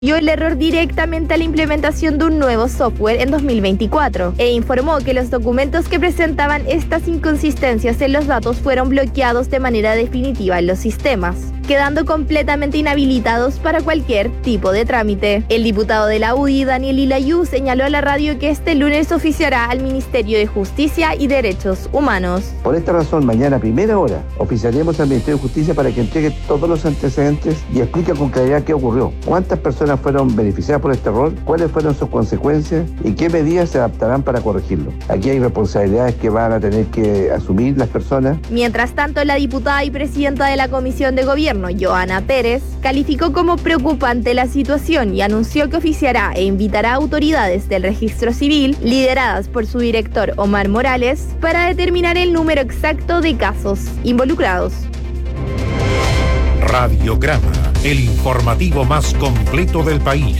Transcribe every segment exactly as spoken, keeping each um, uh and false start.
dio el error directamente a la implementación de un nuevo software en dos mil veinticuatro e informó que los documentos que presentaban estas inconsistencias en los datos fueron bloqueados de manera definitiva en los sistemas, quedando completamente inhabilitados para cualquier tipo de trámite. El diputado de la U D I, Daniel Ilayú, señaló a la radio que este lunes oficiará al Ministerio de Justicia y Derechos Humanos. Por esta razón, mañana a primera hora oficiaremos al Ministerio de Justicia para que entregue todos los antecedentes y explique con claridad qué ocurrió, cuántas personas fueron beneficiadas por este error, cuáles fueron sus consecuencias y qué medidas se adaptarán para corregirlo. Aquí hay responsabilidades que van a tener que asumir las personas. Mientras tanto, la diputada y presidenta de la Comisión de Gobierno, Joana Pérez, calificó como preocupante la situación y anunció que oficiará e invitará a autoridades del registro civil, lideradas por su director Omar Morales, para determinar el número exacto de casos involucrados. Radiograma, el informativo más completo del país.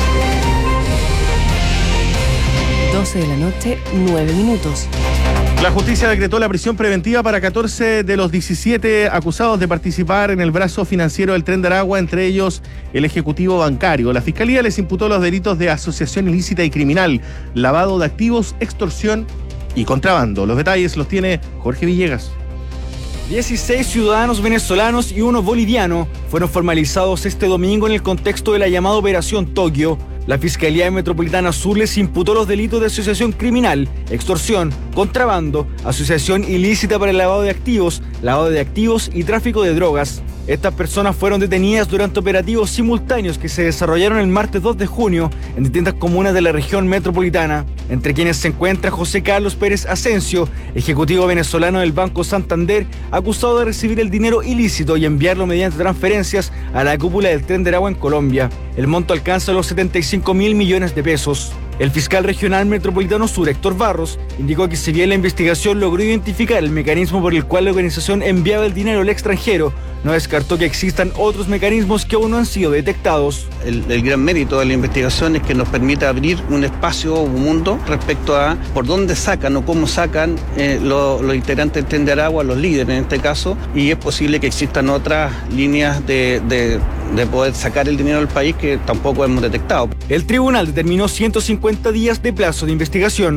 doce de la noche, nueve minutos. La justicia decretó la prisión preventiva para catorce de los diecisiete acusados de participar en el brazo financiero del Tren de Aragua, entre ellos el ejecutivo bancario. La fiscalía les imputó los delitos de asociación ilícita y criminal, lavado de activos, extorsión y contrabando. Los detalles los tiene Jorge Villegas. dieciséis ciudadanos venezolanos y uno boliviano fueron formalizados este domingo en el contexto de la llamada Operación Tokio. La Fiscalía Metropolitana Sur les imputó los delitos de asociación criminal, extorsión, contrabando, asociación ilícita para el lavado de activos, lavado de activos y tráfico de drogas. Estas personas fueron detenidas durante operativos simultáneos que se desarrollaron el martes dos de junio en distintas comunas de la región metropolitana, entre quienes se encuentra José Carlos Pérez Asensio, ejecutivo venezolano del Banco Santander, acusado de recibir el dinero ilícito y enviarlo mediante transferencias a la cúpula del Tren de Aragua en Colombia. El monto alcanza los setenta y cinco mil millones de pesos. El fiscal regional metropolitano sur, Héctor Barros, indicó que si bien la investigación logró identificar el mecanismo por el cual la organización enviaba el dinero al extranjero, no descartó que existan otros mecanismos que aún no han sido detectados. El, el gran mérito de la investigación es que nos permite abrir un espacio, un mundo, respecto a por dónde sacan o cómo sacan eh, los, los integrantes del Tren de Aragua, los líderes en este caso, y es posible que existan otras líneas de, de, de poder sacar el dinero del país que tampoco hemos detectado. El tribunal determinó ciento cincuenta días de plazo de investigación.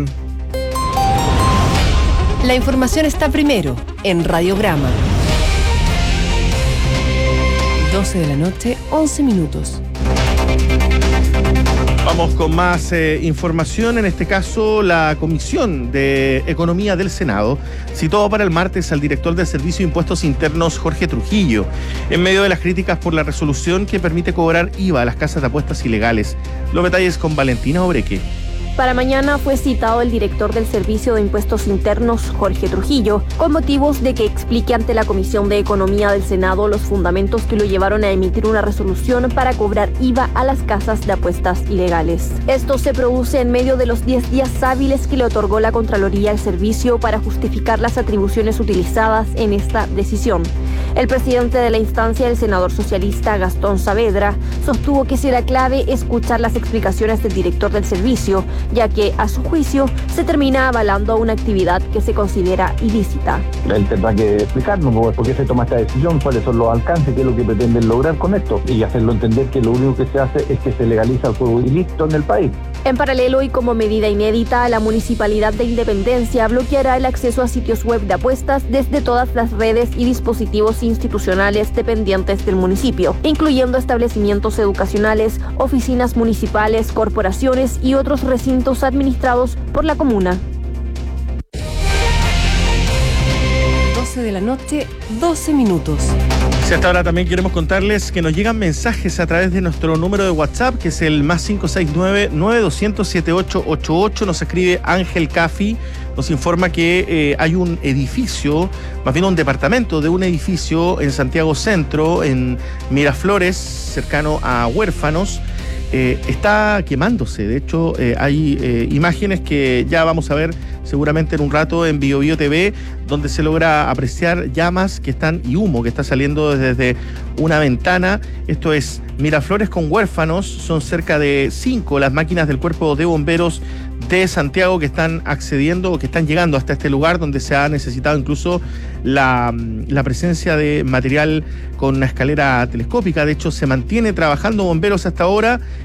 La información está primero en Radiograma. doce de la noche, once minutos. Vamos con más eh, información. En este caso, la Comisión de Economía del Senado citó para el martes al director del Servicio de Impuestos Internos, Jorge Trujillo, en medio de las críticas por la resolución que permite cobrar I V A a las casas de apuestas ilegales. Los detalles con Valentina Obreque. Para mañana fue citado el director del Servicio de Impuestos Internos, Jorge Trujillo, con motivos de que explique ante la Comisión de Economía del Senado los fundamentos que lo llevaron a emitir una resolución para cobrar I V A a las casas de apuestas ilegales. Esto se produce en medio de los diez días hábiles que le otorgó la Contraloría al servicio para justificar las atribuciones utilizadas en esta decisión. El presidente de la instancia, el senador socialista Gastón Saavedra, sostuvo que será clave escuchar las explicaciones del director del servicio, ya que, a su juicio, se termina avalando una actividad que se considera ilícita. Él tendrá que explicarnos por qué se toma esta decisión, cuáles son los alcances, qué es lo que pretenden lograr con esto, y hacerlo entender que lo único que se hace es que se legaliza el juego ilícito en el país. En paralelo y como medida inédita, la Municipalidad de Independencia bloqueará el acceso a sitios web de apuestas desde todas las redes y dispositivos institucionales dependientes del municipio, incluyendo establecimientos educacionales, oficinas municipales, corporaciones y otros recintos administrados por la comuna. doce de la noche, doce minutos. Si hasta ahora también queremos contarles que nos llegan mensajes a través de nuestro número de WhatsApp, que es el más cinco seis nueve, nueve dos cero cero, siete ocho ocho ocho. Nos escribe Ángel Cafi, nos informa que eh, hay un edificio, más bien un departamento de un edificio en Santiago Centro, en Miraflores, cercano a Huérfanos. Eh, está quemándose. De hecho, eh, hay eh, imágenes que ya vamos a ver seguramente en un rato en Bio Bio T V, donde se logra apreciar llamas que están y humo que está saliendo desde una ventana. Esto es Miraflores con huérfanos, son cerca de cinco las máquinas del Cuerpo de Bomberos de Santiago que están accediendo o que están llegando hasta este lugar, donde se ha necesitado incluso la, la presencia de material con una escalera telescópica. De hecho, se mantiene trabajando bomberos hasta ahora